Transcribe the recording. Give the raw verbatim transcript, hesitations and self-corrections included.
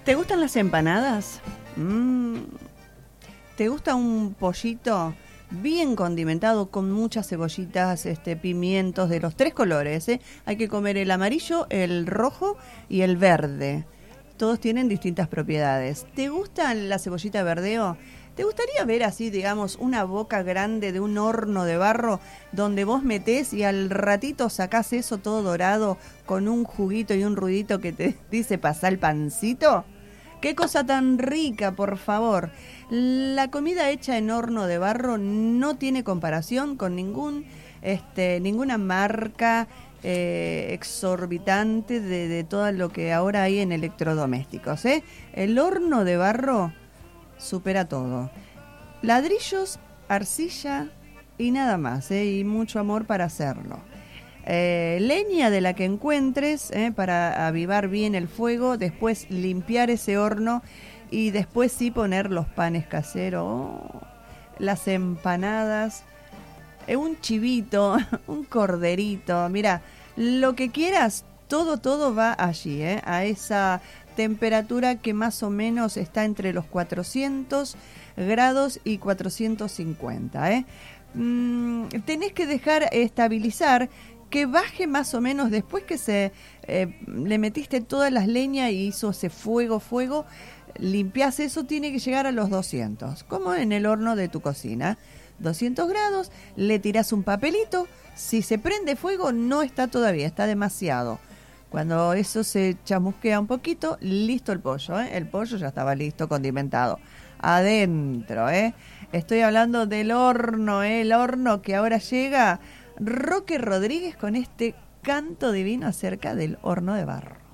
¿Te gustan las empanadas? Mm. ¿Te gusta un pollito bien condimentado con muchas cebollitas, este, pimientos de los tres colores? ¿eh? Hay que comer el amarillo, el rojo y el verde. Todos tienen distintas propiedades. ¿Te gusta la cebollita verdeo? ¿Te gustaría ver así, digamos, una boca grande de un horno de barro donde vos metés y al ratito sacás eso todo dorado con un juguito y un ruidito que te dice pasá el pancito? ¡Qué cosa tan rica, por favor! La comida hecha en horno de barro no tiene comparación con ningún, este, ninguna marca eh, exorbitante de, de todo lo que ahora hay en electrodomésticos. ¿eh? El horno de barro supera todo. Ladrillos, arcilla y nada más, ¿eh? y mucho amor para hacerlo. Eh, leña de la que encuentres eh, para avivar bien el fuego, después limpiar ese horno y después sí poner los panes caseros, oh, las empanadas, eh, un chivito, un corderito, mira, lo que quieras, todo, todo va allí, eh, a esa temperatura que más o menos está entre los cuatrocientos grados y cuatrocientos cincuenta. Eh. Mm, tenés que dejar estabilizar, que baje más o menos después que se eh, le metiste todas las leñas y hizo ese fuego, fuego, limpiás eso, tiene que llegar a los doscientos, como en el horno de tu cocina. doscientos grados, le tirás un papelito, si se prende fuego no está todavía, está demasiado. Cuando eso se chamusquea un poquito, listo el pollo, ¿eh? El pollo ya estaba listo, condimentado. Adentro, ¿eh? Estoy hablando del horno, ¿eh? El horno que ahora llega... Roque Rodríguez con este canto divino acerca del horno de barro.